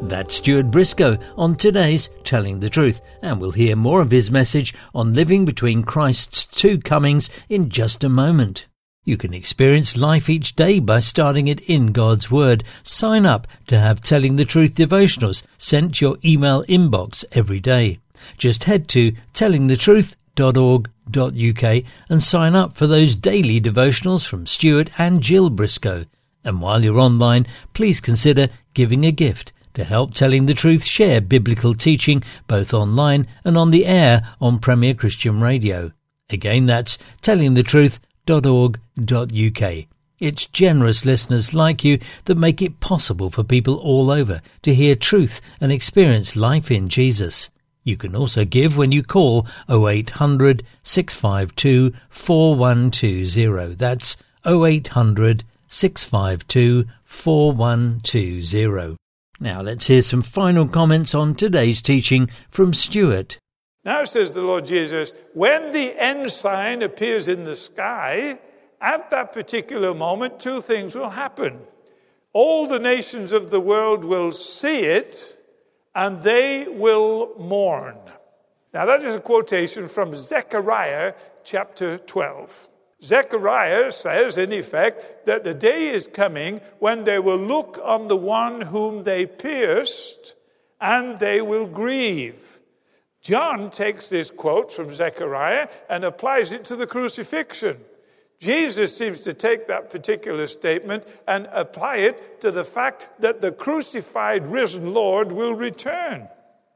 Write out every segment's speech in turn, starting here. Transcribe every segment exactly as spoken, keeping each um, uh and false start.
That's Stuart Briscoe on today's Telling the Truth, and we'll hear more of his message on living between Christ's two comings in just a moment. You can experience life each day by starting it in God's Word. Sign up to have Telling the Truth devotionals sent to your email inbox every day. Just head to telling the truth dot org dot U K and sign up for those daily devotionals from Stuart and Jill Briscoe. And while you're online, please consider giving a gift to help Telling the Truth share biblical teaching both online and on the air on Premier Christian Radio. Again, that's telling the truth dot org dot U K. It's generous listeners like you that make it possible for people all over to hear truth and experience life in Jesus. You can also give when you call oh eight hundred, six five two, four one two oh. That's oh eight hundred, six five two, four one two oh. Now let's hear some final comments on today's teaching from Stuart. Now, says the Lord Jesus, when the end sign appears in the sky, at that particular moment, two things will happen. All the nations of the world will see it, and they will mourn. Now, that is a quotation from Zechariah chapter twelve. Zechariah says, in effect, that the day is coming when they will look on the one whom they pierced, and they will grieve. John takes this quote from Zechariah and applies it to the crucifixion. Jesus seems to take that particular statement and apply it to the fact that the crucified risen Lord will return.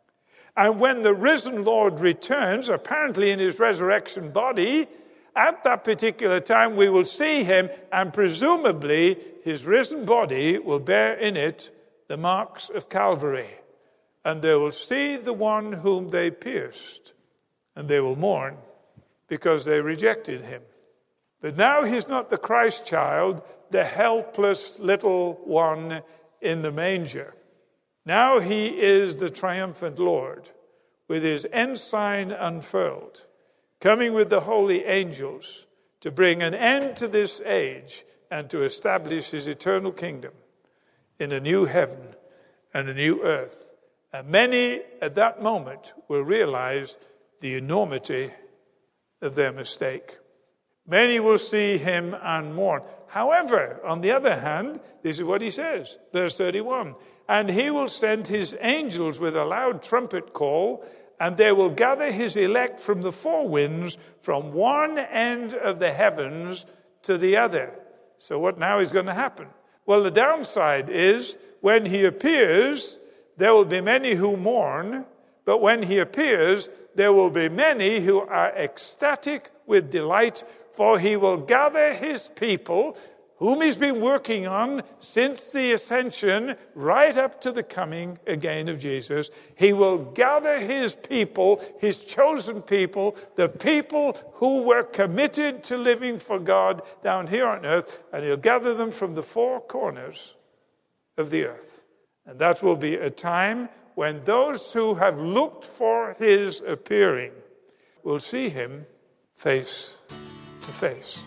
And when the risen Lord returns, apparently in his resurrection body, at that particular time we will see him, and presumably his risen body will bear in it the marks of Calvary. And they will see the one whom they pierced, and they will mourn because they rejected him. But now he's not the Christ child, the helpless little one in the manger. Now he is the triumphant Lord, with his ensign unfurled, coming with the holy angels to bring an end to this age and to establish his eternal kingdom in a new heaven and a new earth. And many at that moment will realize the enormity of their mistake. Many will see him and mourn. However, on the other hand, this is what he says, verse thirty-one. And he will send his angels with a loud trumpet call, and they will gather his elect from the four winds, from one end of the heavens to the other. So what now is going to happen? Well, the downside is when he appears, there will be many who mourn, but when he appears, there will be many who are ecstatic with delight, for he will gather his people, whom he's been working on since the ascension, right up to the coming again of Jesus. He will gather his people, his chosen people, the people who were committed to living for God down here on earth, and he'll gather them from the four corners of the earth. And that will be a time when those who have looked for his appearing will see him face to face.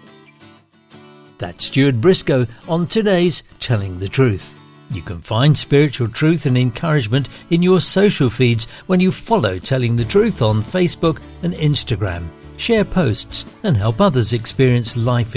That's Stuart Briscoe on today's Telling the Truth. You can find spiritual truth and encouragement in your social feeds when you follow Telling the Truth on Facebook and Instagram. Share posts and help others experience life